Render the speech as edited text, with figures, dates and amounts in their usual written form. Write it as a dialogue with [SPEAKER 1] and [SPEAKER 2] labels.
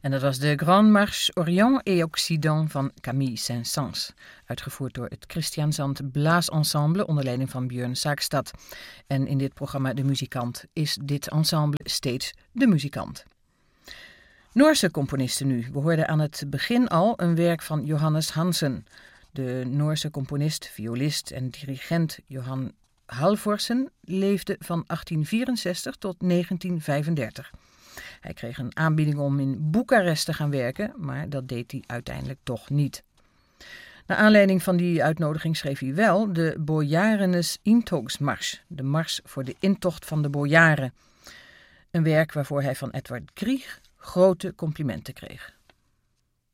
[SPEAKER 1] En dat was de Grande Marche Orient et Occident van Camille Saint-Saëns, uitgevoerd door het Christian Zandt Blaasensemble onder leiding van Björn Saagstad. En in dit programma De Muzikant is dit ensemble steeds de muzikant. Noorse componisten nu. We hoorden aan het begin al een werk van Johannes Hansen. De Noorse componist, violist en dirigent Johan Halvorsen leefde van 1864 tot 1935. Hij kreeg een aanbieding om in Boekarest te gaan werken, maar dat deed hij uiteindelijk toch niet. Naar aanleiding van die uitnodiging schreef hij wel de Bojarenes Intogsmars, de mars voor de intocht van de bojaren. Een werk waarvoor hij van Edvard Grieg grote complimenten kreeg.